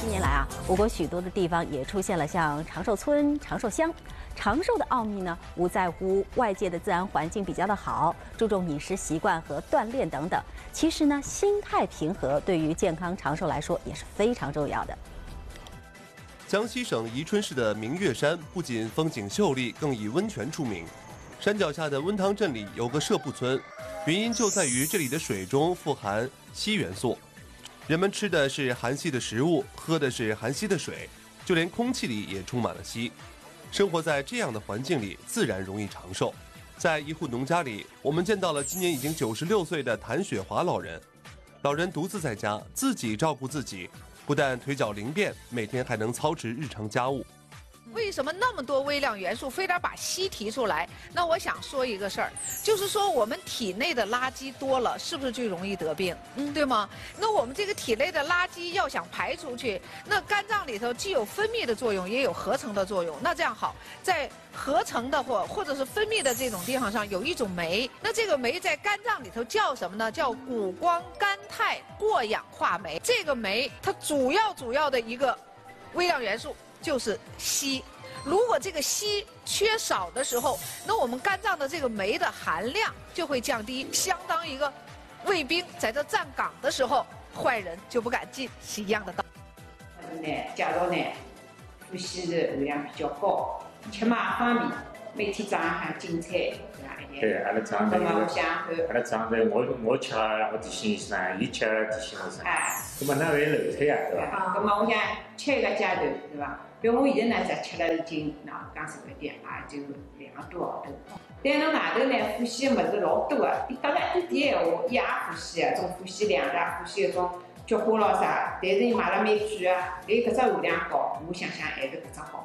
年来啊，我国许多的地方也出现了像长寿村、长寿乡。长寿的奥秘呢，无在乎外界的自然环境比较的好，注重饮食习惯和锻炼等等。其实呢，心态平和对于健康长寿来说也是非常重要的。 江西省宜春市的明月山不仅风景秀丽，更以温泉出名。山脚下的温汤镇里有个社埠村，原因就在于这里的水中富含硒元素。人们吃的是含硒的食物，喝的是含硒的水，就连空气里也充满了硒。生活在这样的环境里，自然容易长寿。在一户农家里，我们见到了今年已经96岁的谭雪华老人。老人独自在家，自己照顾自己，不但腿脚灵便，每天还能操持日常家务。 为什么那么多微量元素非得把硒提出来？那我想说一个事儿，就是说我们体内的垃圾多了，是不是就容易得病？对吗？那我们这个体内的垃圾要想排出去，那肝脏里头既有分泌的作用，也有合成的作用。那这样好，在合成的或者是分泌的这种地方上有一种酶，那这个酶在肝脏里头叫什么呢？叫谷胱甘肽过氧化酶。这个酶它主要的一个微量元素就是硒。如果这个硒缺少的时候，那我们肝脏的这个酶的含量就会降低，相当一个卫兵在这站岗的时候，坏人就不敢进，是一样的道理。 介绍呢，富硒的含量比较高，吃嘛方便，每天早上喊进菜，对吧？ 对，阿拉长辈， 那么我想阿拉长辈，我吃我提醒伊啥，伊吃提醒我啥。 哎。 那么那还漏菜呀，对吧？ 啊，那么我想吃一个阶段，对吧？比如我现在呢，只吃了已经讲实在点，也就2个多号头。但侬外头呢，富硒的物事老多个，伊得了一点闲话，伊也富硒个，种富硒2的，富硒种菊花咯啥，但是伊卖了蛮贵个，但搿只含量高，我想还是搿只好。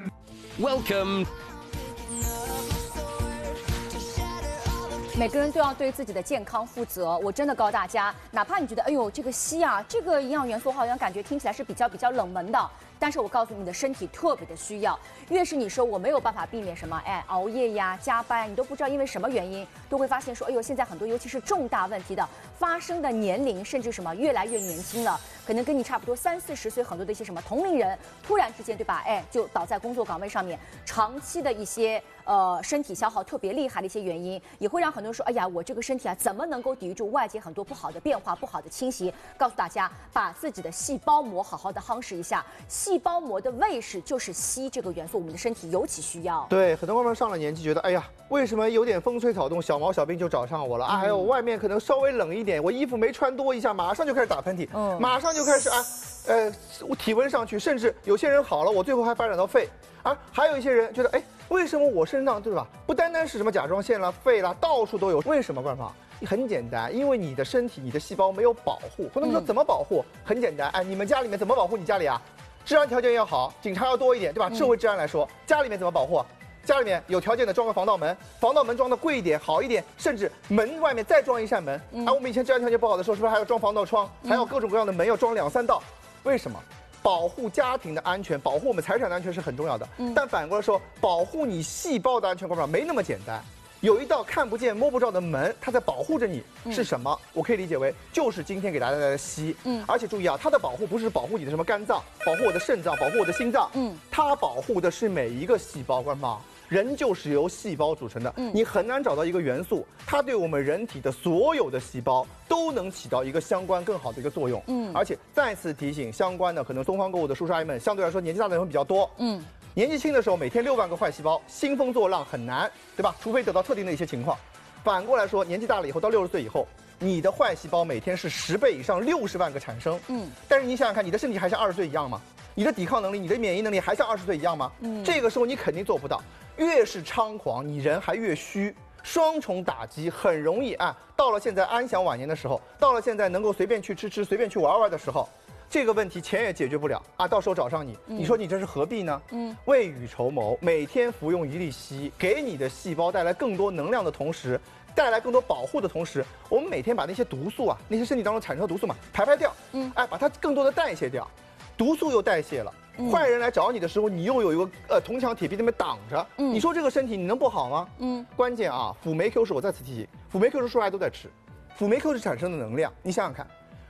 Welcome。 每个人都要对自己的健康负责。我真的告诉大家，哪怕你觉得，哎呦，这个硒啊，这个营养元素好像感觉听起来是比较冷门的，但是我告诉你，你的身体特别的需要。越是你说我没有办法避免什么，熬夜呀、加班，你都不知道因为什么原因，都会发现说，哎呦，现在很多尤其是重大问题的发生的年龄，甚至什么越来越年轻了，可能跟你差不多30、40岁，很多的一些什么同龄人，突然之间，对吧？就倒在工作岗位上面，长期的一些身体消耗特别厉害的一些原因，也会让很多人说，哎呀，我这个身体啊，怎么能够抵御住外界很多不好的变化、不好的侵袭？告诉大家，把自己的细胞膜好好的夯实一下。细胞膜的卫士就是硒这个元素，我们的身体尤其需要。 对，很多妈妈上了年纪，觉得，哎呀，为什么有点风吹草动，小毛小病就找上我了？哎呦，外面可能稍微冷一点，我衣服没穿多一下，马上就开始打喷嚏，马上就开始我体温上去，甚至有些人好了，我最后还发展到肺。还有一些人觉得，为什么我身上，对吧？不单单是什么甲状腺啦、肺啦，到处都有。为什么？官方很简单，因为你的身体、你的细胞没有保护。朋友们说怎么保护？很简单，你们家里面怎么保护你家里啊？治安条件要好，警察要多一点，对吧？社会治安来说，家里面怎么保护？家里面有条件的装个防盗门，防盗门装的贵一点、好一点，甚至门外面再装一扇门。我们以前治安条件不好的时候，是不是还要装防盗窗？还有各种各样的门要装2、3道？为什么？保护家庭的安全，保护我们财产的安全是很重要的。但反过来说，保护你细胞的安全，没那么简单。有一道看不见摸不着的门，它在保护着你，是什么？我可以理解为就是今天给大家带来的硒。而且注意啊，它的保护不是保护你的什么肝脏，保护我的肾脏，保护我的心脏。它保护的是每一个细胞，官方。人就是由细胞组成的，你很难找到一个元素，它对我们人体的所有的细胞都能起到一个相关更好的一个作用。而且再次提醒相关的可能东方购物的叔叔阿姨们，相对来说年纪大的人会比较多。年纪轻的时候每天6万个坏细胞，兴风作浪很难，对吧？除非得到特定的一些情况。反过来说，年纪大了以后，到60岁以后，你的坏细胞每天是10倍以上60万个产生。但是你想想看，你的身体还像20岁一样吗？你的抵抗能力、你的免疫能力还像20岁一样吗？这个时候你肯定做不到。越是猖狂，你人还越虚，双重打击很容易到了现在安享晚年的时候，到了现在能够随便去吃、随便去玩的时候，这个问题钱也解决不了到时候找上你，你说你这是何必呢？未雨绸缪，每天服用1粒硒，给你的细胞带来更多能量的同时，带来更多保护的同时，我们每天把那些毒素那些身体当中产生的毒素排掉，把它更多的代谢掉，毒素又代谢了。坏人来找你的时候，你又有一个铜墙铁壁在那边挡着，你说这个身体你能不好吗？关键辅酶 Q 是我再次提醒，辅酶 Q 是说大家都在吃，辅酶 Q 是产生的能量，你想想看，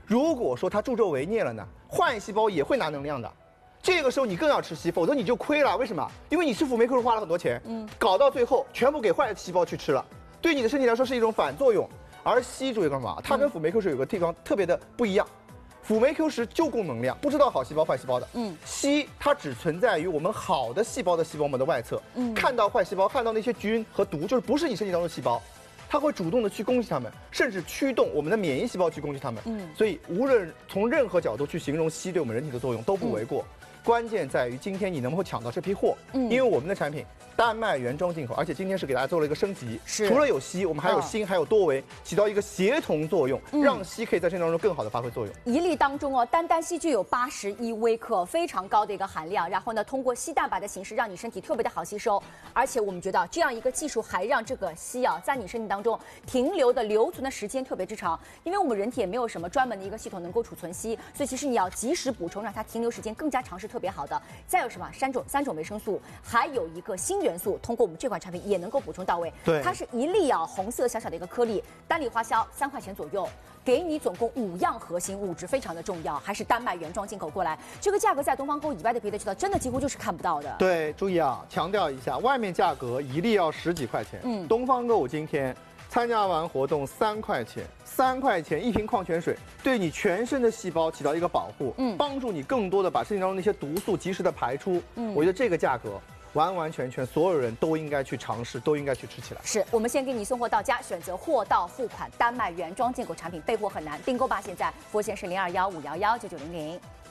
如果说它助纣为虐了呢，坏细胞也会拿能量的。这个时候你更要吃硒，否则你就亏了。为什么？因为你吃辅酶 Q 是花了很多钱，搞到最后全部给坏细胞去吃了，对你的身体来说是一种反作用。而硒注意干嘛？它跟辅酶 Q 十有个地方特别的不一样，辅酶 Q 十就供能量，不知道好细胞坏细胞的。硒它只存在于我们好的细胞的细胞膜的外侧，看到坏细胞，看到那些菌和毒，就是不是你身体当中的细胞。它会主动的去攻击它们，甚至驱动我们的免疫细胞去攻击它们。所以无论从任何角度去形容硒对我们人体的作用都不为过。关键在于今天你能不能抢到这批货，因为我们的产品丹麦原装进口，而且今天是给大家做了一个升级，除了有硒，我们还有锌，还有多维，起到一个协同作用，让硒可以在身体当中更好的发挥作用。 1粒当中哦，单硒具有81微克，非常高的一个含量。然后呢，通过硒蛋白的形式，让你身体特别的好吸收。而且我们觉得这样一个技术还让这个硒啊，在你身体当中留存的时间特别之长。因为我们人体也没有什么专门的一个系统能够储存硒，所以其实你要及时补充，让它停留时间更加长是特别好的。再有什么三种维生素，还有一个锌元素，通过我们这款产品也能够补充到位。 对， 它是1粒啊，红色小小的一个颗粒，单粒花销3块钱左右，给你总共5样核心物质，非常的重要，还是丹麦原装进口过来。这个价格在东方购以外的别的渠道真的几乎就是看不到的。 对，注意啊，强调一下，外面价格1粒要10几块钱，东方购今天参加完活动3块钱，3块钱1瓶矿泉水，对你全身的细胞起到一个保护，帮助你更多的把身体当中那些毒素及时的排出。我觉得这个价格完完全全所有人都应该去尝试，都应该去吃起来。 是我们先给你送货到家，选择货到付款，丹麦原装进口产品备货很难，订购吧现在，拨线是0215119900。